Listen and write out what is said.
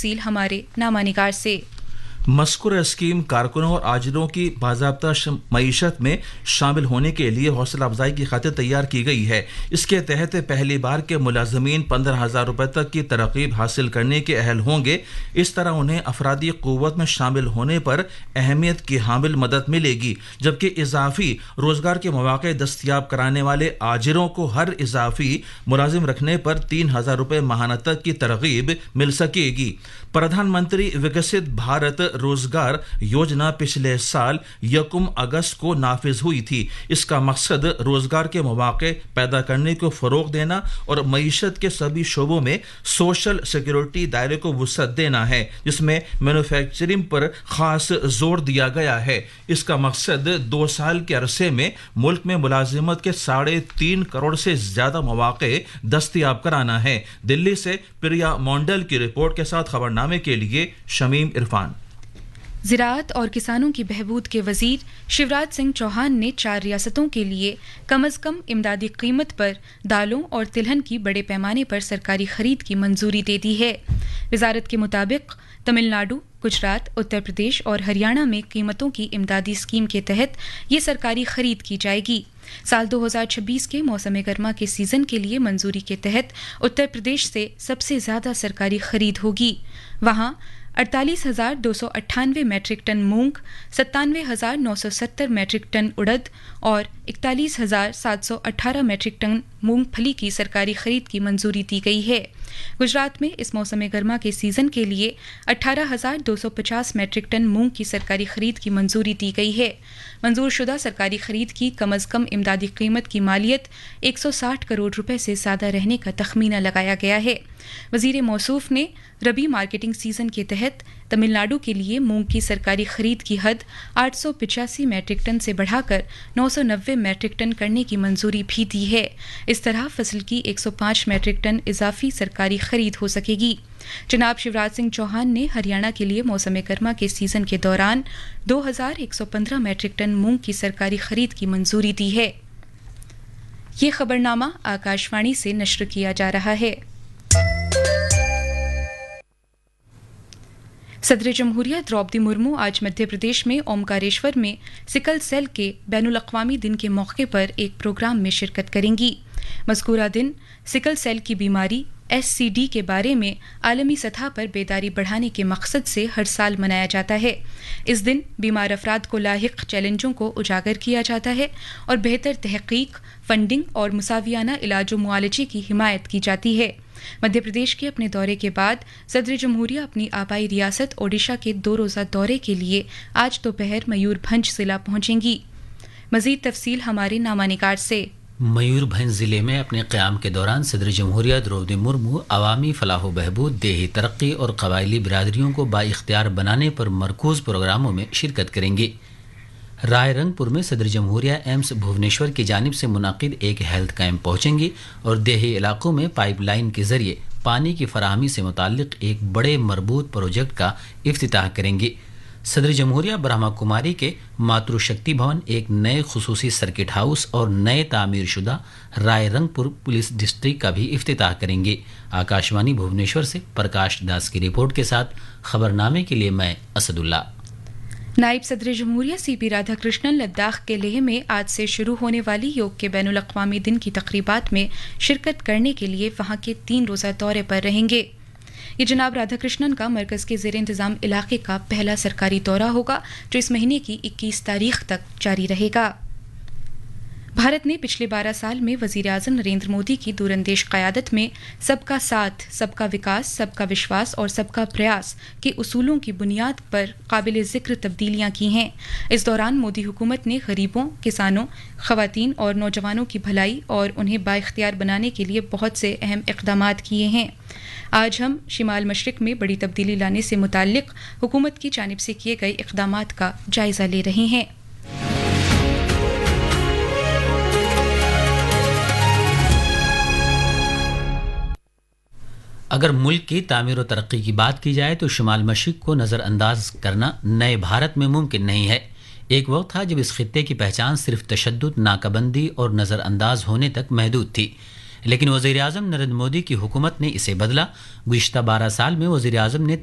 तफसील हमारे नामा निगार से। मस्कुर स्कीम कारकुनों और आजिरों की बाज़ाब्ता मईशत में शामिल होने के लिए हौसला अफजाई की खातिर तैयार की गई है। इसके तहत पहली बार के मुलाजमीन 15,000 रुपये तक की तरकीब हासिल करने के अहल होंगे। इस तरह उन्हें अफरादी क़ुव्वत में शामिल होने पर अहमियत की हामिल मदद मिलेगी, जबकि इजाफी रोज़गार के मौक़े दस्तियाब कराने वाले आजिरों को हर इजाफी मुलाजिम रखने पर 3,000 रुपये माहाना तक की तरगीब मिल सकेगी। प्रधानमंत्री विकसित भारत रोजगार योजना पिछले साल 1 अगस्त को नाफिज हुई थी। इसका मकसद रोजगार के मौके पैदा करने को फरोग देना और मईशत के सभी शोबों में सोशल सिक्योरिटी दायरे को वुसअत देना है, जिसमें मैन्युफैक्चरिंग पर खास जोर दिया गया है। इसका मकसद 2 साल के अरसे में मुल्क में मुलाजिमत के 3.5 करोड़ से ज्यादा मौके दस्तयाब कराना है। दिल्ली से प्रिया मोंडल की रिपोर्ट के साथ खबरनामे के लिए शमीम इरफान। ज़राअत और किसानों की बहबूद के वज़ीर शिवराज सिंह चौहान ने 4 रियासतों के लिए कम अज़ कम इमदादी कीमत पर दालों और तिलहन की बड़े पैमाने पर सरकारी खरीद की मंजूरी दे दी है। वज़ारत के मुताबिक तमिलनाडु, गुजरात, उत्तर प्रदेश और हरियाणा में कीमतों की इमदादी स्कीम के तहत ये सरकारी खरीद की जाएगी। साल 2026 के मौसम गर्मा के सीजन के लिए मंजूरी के तहत उत्तर प्रदेश से सबसे ज्यादा सरकारी खरीद होगी। वहां 48,298 मैट्रिक टन मूंग, 97,970 मैट्रिक टन उड़द और 41,718 मैट्रिक टन मूंगफली की सरकारी खरीद की मंजूरी दी गई है। गुजरात में इस मौसम गर्मा के सीजन के लिए 18,250 मैट्रिक टन मूंग की सरकारी खरीद की मंजूरी दी गई है। मंजूर शुदा सरकारी खरीद की कम अज़ कम इमदादी कीमत की मालियत 160 करोड़ रुपए से ज्यादा रहने का तखमीना लगाया गया है। वजीर मौसूफ ने रबी मार्केटिंग सीजन के तहत तमिलनाडु के लिए मूंग की सरकारी खरीद की हद 885 मैट्रिक टन से बढ़ाकर 990 मैट्रिक टन करने की मंजूरी भी दी है। इस तरह फसल की 105 मैट्रिक टन इजाफी सरकारी खरीद हो सकेगी। जनाब शिवराज सिंह चौहान ने हरियाणा के लिए मौसम गर्मा के सीजन के दौरान 2,115 मैट्रिक टन मूंग की सरकारी खरीद की मंजूरी दी है। ये खबरनामा आकाशवाणी से नश्र किया जा रहा है। सदर जमहूरिया द्रौपदी मुर्मू आज मध्य प्रदेश में ओमकारेश्वर में सिकल सेल के बैनुल अक़वामी दिन के मौके पर एक प्रोग्राम में शिरकत करेंगी। मज़कूरा दिन सिकल सेल की बीमारी SCD के बारे में आलमी सतह पर बेदारी बढ़ाने के मकसद से हर साल मनाया जाता है। इस दिन बीमार अफराद को लाहिक चैलेंजों को उजागर किया जाता है और बेहतर तहकीक, फंडिंग और मुसावियाना इलाज व मुआलजे की हिमायत की जाती है। मध्य प्रदेश के अपने दौरे के बाद सदर जमहूरिया अपनी आबाई रियासत ओडिशा के 2 रोज़ा दौरे के लिए आज दोपहर मयूरभंज जिला पहुंचेंगी। मजीद तफसील हमारे नामा निगार से। मयूरभंज ज़िले में अपने क़याम के दौरान सदर जमहूरिया द्रौपदी मुर्मू अवामी फलाह बहबूद, देही तरक्की और कबायली बिरादरियों को बाइख्तियार बनाने पर मरकूज़ प्रोग्रामों में शिरकत करेंगे। रायरंगपुर में सदर जमहूरिया एम्स भुवनेश्वर की जानिब से मुनाकिद एक हेल्थ कैंप पहुँचेंगी और देही इलाकों में पाइपलाइन के ज़रिए पानी की फराहमी से मुताल्लिक़ एक बड़े मरबूत प्रोजेक्ट का इफ्तिताह करेंगी। सदर जमहूरिया ब्रह्मा कुमारी के मातृशक्ति भवन, एक नए खुसूसी सर्किट हाउस और नए तामीर शुदा रायरंगपुर पुलिस डिस्ट्रिक्ट का भी इफ्तिताह करेंगे। आकाशवाणी भुवनेश्वर से प्रकाश दास की रिपोर्ट के साथ खबरनामे के लिए मैं असदुल्ला। नायब सदर जमहूरिया CP राधाकृष्णन लद्दाख के लेह में आज से शुरू होने वाली योग के बैनुल अक़वामी दिन की तकरीबात में शिरकत करने के लिए वहां के 3 रोज़ा दौरे पर रहेंगे। ये जनाब राधाकृष्णन का मरकज के ज़ेर इंतज़ाम इलाके का पहला सरकारी दौरा होगा, जो इस महीने की 21 तारीख तक जारी रहेगा। भारत ने पिछले 12 साल में वज़ीर आज़म नरेंद्र मोदी की दूरंदेश क़यादत में सबका साथ, सबका विकास, सबका विश्वास और सबका प्रयास के उसूलों की बुनियाद पर काबिल ज़िक्र तब्दीलियाँ की हैं। इस दौरान मोदी हुकूमत ने गरीबों, किसानों, ख़वातीन और नौजवानों की भलाई और उन्हें बाइख्तियार बनाने के लिए बहुत से अहम इक़दामात किए हैं। आज हम शिमाल मशरिक़ में बड़ी तब्दीली लाने से मुताल्लिक़ हुकूमत की जानिब से किए गए इक़दामात का जायज़ा ले रहे हैं। अगर मुल्क की तामीर और तरक्की की बात की जाए तो शुमाल मशरिक़ को नज़रअंदाज करना नए भारत में मुमकिन नहीं है। एक वक्त था जब इस खित्ते की पहचान सिर्फ तशद्दुद, नाकाबंदी और नज़रअंदाज होने तक महदूद थी, लेकिन वज़ीर आज़म नरेंद्र मोदी की हुकूमत ने इसे बदला। गुज़िश्ता 12 साल में वज़ीर आज़म ने